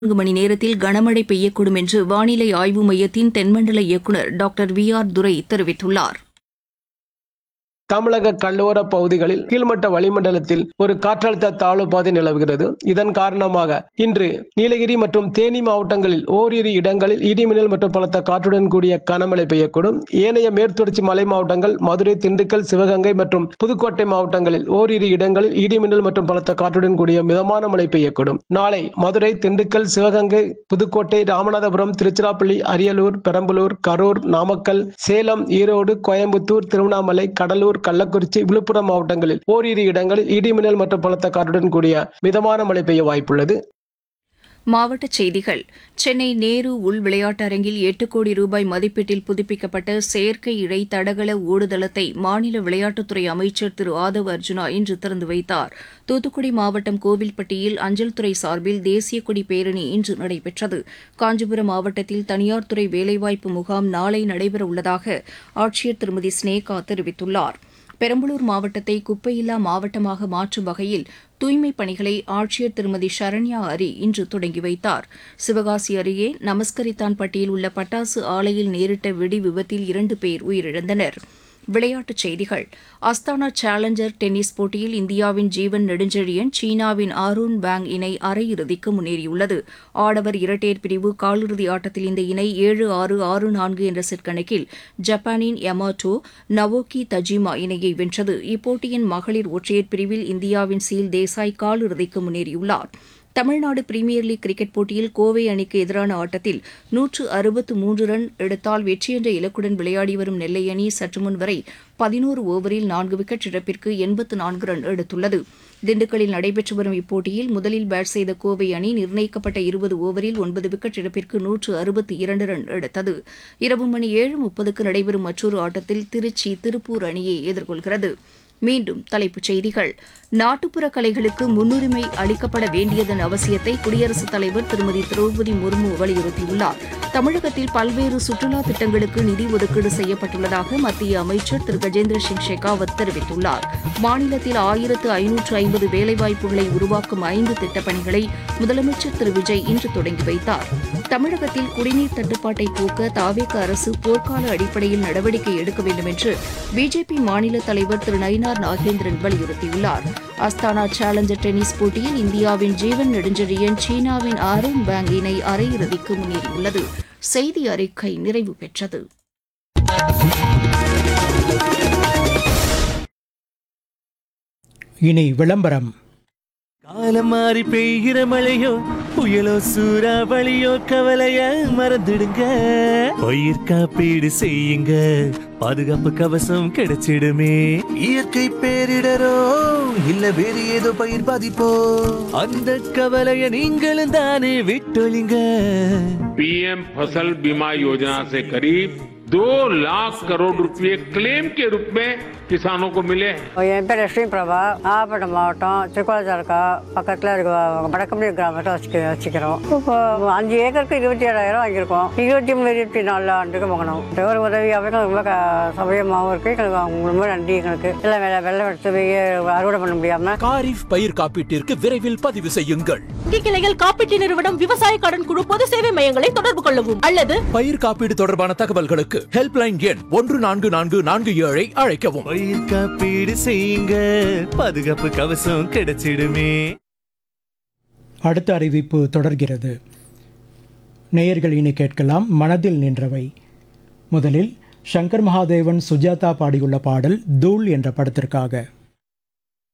மணி நேரத்தில் கனமழை பெய்யக்கூடும் என்று வானிலை ஆய்வு மையத்தின் தென்மண்டல இயக்குநர் டாக்டர் வி.ஆர். துரை தெரிவித்துள்ளார். தமிழக கடலோர பகுதிகளில் கீழ்மட்ட வளிமண்டலத்தில் ஒரு காற்றழுத்த தாழ்வு பாதை நிலவுகிறது. இதன் காரணமாக இன்று நீலகிரி மற்றும் தேனி மாவட்டங்களில் ஓரிரு இடங்களில் இடிமின்னல் மற்றும் பலத்த காற்றுடன் கூடிய கனமழை பெய்யக்கூடும். ஏனைய மேற்குத்தொடர்ச்சி மலை மாவட்டங்கள், மதுரை, திண்டுக்கல், சிவகங்கை மற்றும் புதுக்கோட்டை மாவட்டங்களில் ஓரிரு இடங்களில் இடிமின்னல் மற்றும் பலத்த காற்றுடன் கூடிய மிதமான மழை பெய்யக்கூடும். நாளை மதுரை, திண்டுக்கல், சிவகங்கை, புதுக்கோட்டை, ராமநாதபுரம், திருச்சிராப்பள்ளி, அரியலூர், பெரம்பலூர், கரூர், நாமக்கல், சேலம், ஈரோடு, கோயம்புத்தூர், திருவண்ணாமலை, கடலூர், கள்ளக்குறிச்சி, விழுப்புரம் மாவட்டங்களில் ஓரிரு இடங்களில் இடிமின்னல் மற்றும் பலத்த காற்றுடன் கூடிய மிதமான மழை பெய்ய வாய்ப்புள்ளது. மாவட்டச் செய்திகள். சென்னை நேரு உள் விளையாட்டரங்கில் 8 கோடி ரூபாய் மதிப்பீட்டில் புதுப்பிக்கப்பட்ட செயற்கை இழை தடகள ஓடுதளத்தை மாநில விளையாட்டுத்துறை அமைச்சர் திரு ஆதவ் அர்ஜுனா இன்று திறந்து வைத்தார். தூத்துக்குடி மாவட்டம் கோவில்பட்டியில் அஞ்சல் துறை சார்பில் தேசிய கொடி பேரணி இன்று நடைபெற்றது. காஞ்சிபுரம் மாவட்டத்தில் தனியார் துறை வேலைவாய்ப்பு முகாம் நாளை நடைபெறவுள்ளதாக ஆட்சியர் திருமதி ஸ்னேகா தெரிவித்துள்ளார். பெரம்பலூர் மாவட்டத்தை குப்பையில்லா மாவட்டமாக மாற்றும் வகையில் தூய்மைப் பணிகளை ஆட்சியர் திருமதி சரண்யா அரி இன்று தொடங்கி வைத்தார். சிவகாசி அருகே நமஸ்கரித்தான்பட்டியில் உள்ள பட்டாசு ஆலையில் நேரிட்ட வெடி விபத்தில் 2 பேர் உயிரிழந்தனர். விளையாட்டுச் செய்திகள். அஸ்தானா சேலஞ்சர் டென்னிஸ் போட்டியில் இந்தியாவின் ஜீவன் நெடுஞ்செழியன் சீனாவின் ஆரோன் பேங் இணை அரையிறுதிக்கு முன்னேறியுள்ளது. ஆடவர் இரட்டையர் பிரிவு காலிறுதி ஆட்டத்தில் இந்த இணை 7-6, 6-4 என்ற செட் கணக்கில் ஜப்பானின் யமாட்டோ நவோக்கி தஜிமா இணையை வென்றது. இப்போட்டியின் மகளிர் ஒற்றையர் பிரிவில் இந்தியாவின் சீல் தேசாய் காலிறுதிக்கு முன்னேறியுள்ளார். தமிழ்நாடு பிரீமியர் லீக் கிரிக்கெட் போட்டியில் கோவை அணிக்கு எதிரான ஆட்டத்தில் 163 ரன் எடுத்தால் வெற்றி என்ற இலக்குடன் விளையாடி வரும் நெல்லை அணி சற்றுமுன் வரை 11 ஓவரில் 4 விக்கெட் இழப்பிற்கு 84 ரன் எடுத்துள்ளது. திண்டுக்கல்லில் நடைபெற்று வரும் இப்போட்டியில் முதலில் பேட் செய்த கோவை அணி நிர்ணயிக்கப்பட்ட 20 ஓவரில் 9 விக்கெட் இழப்பிற்கு 162 ரன் எடுத்தது. இரவு மணி 7:30க்கு நடைபெறும் மற்றொரு ஆட்டத்தில் திருச்சி திருப்பூர் அணியை எதிர்கொள்கிறது. மீண்டும் தலைப்புச் செய்திகள். நாட்டுப்புற கலைகளுக்கு முன்னுரிமை அளிக்கப்பட வேண்டியதன் அவசியத்தை குடியரசுத் தலைவர் திருமதி திரௌபதி முர்மு வலியுறுத்தியுள்ளார். தமிழகத்தில் பல்வேறு சுற்றுலா திட்டங்களுக்கு நிதி ஒதுக்கீடு செய்யப்பட்டுள்ளதாக மத்திய அமைச்சர் திரு கஜேந்திர சிங் ஷெகாவத் தெரிவித்துள்ளார். மாநிலத்தில் 1550 வேலைவாய்ப்புகளை உருவாக்கும் 5 திட்டப்பணிகளை முதலமைச்சர் திரு விஜய் இன்று தொடங்கி வைத்தார். தமிழகத்தில் குடிநீர் தட்டுப்பாட்டை போக்க தாவேக அரசு போர்க்கால அடிப்படையில் நடவடிக்கை எடுக்க வேண்டும் என்று பிஜேபி மாநில தலைவர் திரு நயினார் நாகேந்திரன் வலியுறுத்தியுள்ளார். அஸ்தானா சேலஞ்சர் டென்னிஸ் போட்டியில் இந்தியாவின் ஜீவன் நெடுஞ்செழியன் சீனாவின் ஆரோன் பேங் இணை அரையிறுதிக்கு முன்னேறியுள்ளது. செய்தி அறிக்கை நிறைவு பெற்றது. இனி விளம்பரம். காலம் மாறி பெய்கிற மழையோ புயலோ சூறாவளியோ கவலைய மறந்துடுங்க. பயிர் காப்பீடு செய்யுங்க, பாதுகாப்பு கவசம் கிடைச்சிடுமே. இயற்கை பேரிடரோ இல்ல வேறு ஏதோ பயிர் பாதிப்போ, அந்த கவலைய நீங்களும் தானே விட்டொழிங்க. पीएम फसल बीमा योजना से करीब 2 लाख करोड़ रुपए क्लेम के रूप में किसानों को मिले हैं. என் பேர் லட்சுமி பிரபா, நாகப்பட்டினம் மாவட்டம் திருக்கோளத்தாலுக்கா பக்கத்தில் இருக்க வடக்கம்பி கிராமத்தை வச்சுக்கிறோம். இப்போ 5 ஏக்கருக்கு 27,000 வாங்கியிருக்கோம். 23-24 ஆண்டுக்கு வாங்கணும். ஒரு உதவியாகவே ரொம்ப சமயமாகவும் இருக்கு. எங்களுக்கு ரொம்ப நன்றி. எங்களுக்கு எல்லாம் வெள்ளம் எடுத்து போய் அறுவடை பண்ண முடியாம காரிஃப் பயிர் காப்பீட்டிற்கு விரைவில் பதிவு செய்யுங்கள். கிளைகள் காப்பீட்டு நிறுவனம் விவசாய கடன் குழு பொது சேவை மையங்களை தொடர்பு கொள்ளவும் அல்லது பயிர் காப்பீடு தொடர்பான தகவல்களுக்கு ஹெல்ப்லைன் எண் 144447 அழைக்கவும். பயிர் காப்பீடு செய்யுங்க, பாதுகாப்பு கவசம் கிடைச்சிடுமே. அடுத்த அறிவிப்பு தொடர்கிறது. நேயர்கள் இனி கேட்கலாம் மனதில் நின்றவை. முதலில் சங்கர் மகாதேவன், சுஜாதா பாடியுள்ள பாடல் தூள் என்ற படத்திற்காக.